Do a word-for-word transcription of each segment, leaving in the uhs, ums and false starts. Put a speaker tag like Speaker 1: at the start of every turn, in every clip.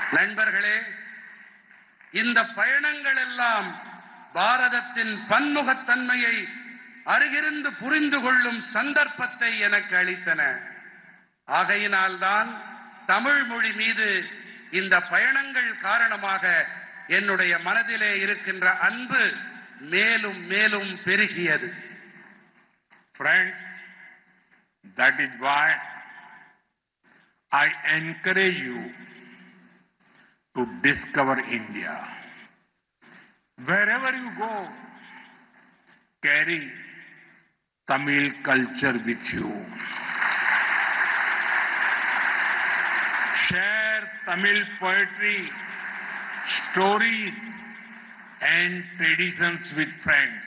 Speaker 1: நண்பர்களே, இந்த பயணங்கள் எல்லாம் பாரதத்தின் பன்முகத்தன்மையை அருகிருந்து புரிந்து கொள்ளும் சந்தர்ப்பத்தை எனக்கு அளித்தன. ஆகையினால்தான் தமிழ் மொழி மீது இந்த பயணங்கள் காரணமாக என்னுடைய மனதிலே இருக்கின்ற அன்பு மேலும் மேலும் பெருகியது.
Speaker 2: Friends, that is why I encourage you to discover India. Wherever you go, carry Tamil culture with you. Share Tamil poetry, stories, and traditions with friends.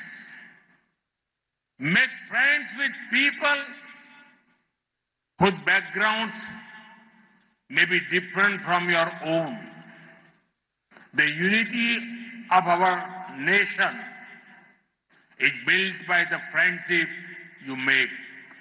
Speaker 2: Make friends with people whose backgrounds may be different from your own. The unity of our nation is built by the friendship you make.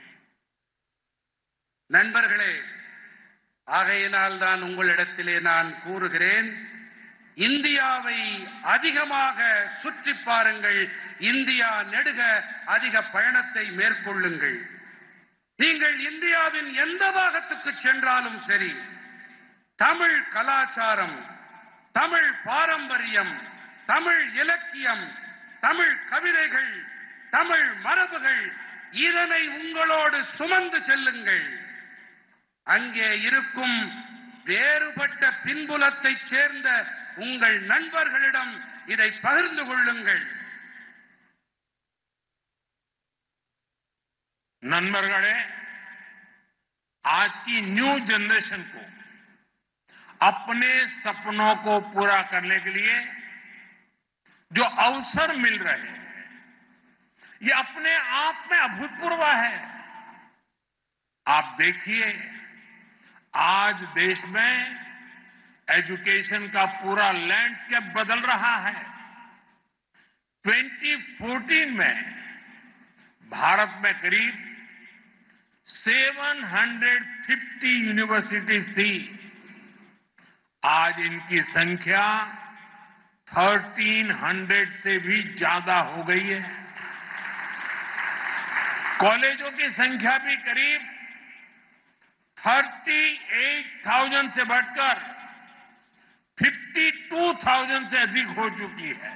Speaker 1: நண்பர்களே, ஆகையினால் தான் உங்களிடத்திலே நான் கூறுகிறேன், இந்தியாவை அதிகமாக சுற்றி பாருங்கள், இந்தியா நெடுக அதிக பயணத்தை மேற்கொள்ளுங்கள். நீங்கள் இந்தியாவின் எந்த பாகத்துக்கு சென்றாலும் சரி, தமிழ் கலாச்சாரம், தமிழ் பாரம்பரியம், தமிழ் இலக்கியம், தமிழ் கவிதைகள், தமிழ் மரபுகள், இதனை உங்களோடு சுமந்து செல்லுங்கள். அங்கே இருக்கும் வேறுபட்ட பின்புலத்தை சேர்ந்த உங்கள் நண்பர்களிடம் இதை பகிர்ந்து கொள்ளுங்கள்.
Speaker 2: नन्बरगढ़े आज की न्यू जनरेशन को अपने सपनों को पूरा करने के लिए जो अवसर मिल रहे हैं, ये अपने आप में अभूतपूर्व है. आप देखिए, आज देश में एजुकेशन का पूरा लैंडस्केप बदल रहा है. दो हज़ार चौदह में भारत में करीब सात सौ पचास यूनिवर्सिटीज थी. आज इनकी संख्या तेरह सौ से भी ज्यादा हो गई है. कॉलेजों की संख्या भी करीब अड़तीस हज़ार से बढ़कर बावन हज़ार से अधिक हो चुकी है.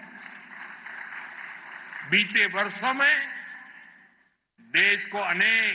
Speaker 2: बीते वर्षों में देश को अनेक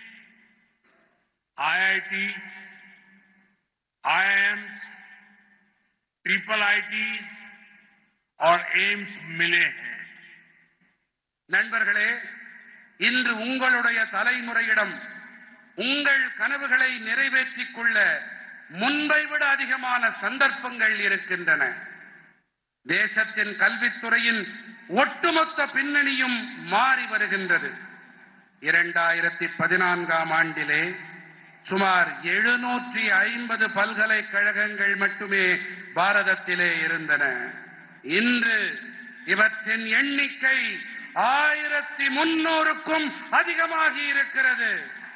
Speaker 2: आईआईटीज, आईआईएम्स, ट्रिपल आईटीज और एम्स मिले हैं.
Speaker 1: நண்பர்களே, இன்று உங்களுடைய தலைமுறையிடம் உங்கள் கனவுகளை நிறைவேற்றிக் கொள்ள முன்பை விட அதிகமான சந்தர்ப்பங்கள் இருக்கின்றன. தேசத்தின் கல்வித்துறையின் ஒட்டுமொத்த பின்னணியும் மாறி வருகின்றது. இரண்டாயிரத்தி பதினான்காம் ஆண்டிலே சுமார் எழுநூற்றி ஐம்பது பல்கலைக்கழகங்கள் மட்டுமே பாரதத்திலே இருந்தன. இன்று இவற்றின் எண்ணிக்கை ஆயிரத்தி முன்னூறுக்கும் அதிகமாகி இருக்கிறது.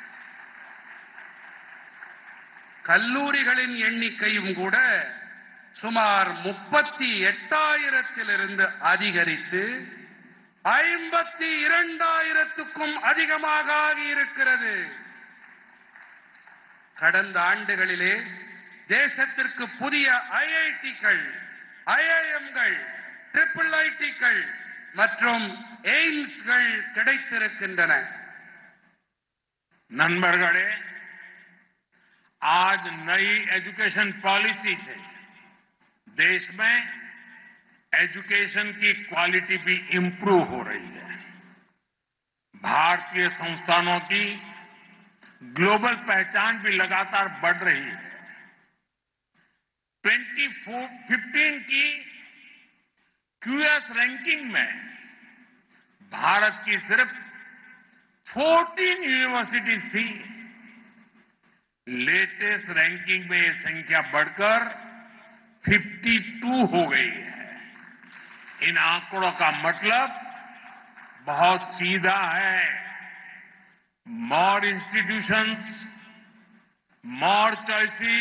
Speaker 1: கல்லூரிகளின் எண்ணிக்கையும் கூட சுமார் முப்பத்தி எட்டாயிரத்திலிருந்து அதிகரித்து ஐம்பத்தி இரண்டாயிரத்துக்கும் அதிகமாக ஆகியிருக்கிறது. கடந்த ஆண்டுகளிலே தேசத்திற்கு புதிய ஐஐடிக்கள், ஐஐஎம்கள், ட்ரிபிள் ஐடிக்கள் மற்றும் எய்ம்ஸ்கள் கிடைத்திருக்கின்றன.
Speaker 2: नन्बरगढ़े आज नई एजुकेशन पॉलिसी से देश में एजुकेशन की क्वालिटी भी इंप्रूव हो रही है. भारतीय संस्थानों की ग्लोबल पहचान भी लगातार बढ़ रही है. दो हज़ार पंद्रह की क्यूएस रैंकिंग में भारत की सिर्फ चौदह यूनिवर्सिटीज थी. लेटेस्ट रैंकिंग में ये संख्या बढ़कर बावन हो गई है. इन आंकड़ों का मतलब बहुत सीधा है. मोर इंस्टीट्यूशंस, मोर चॉइसेस,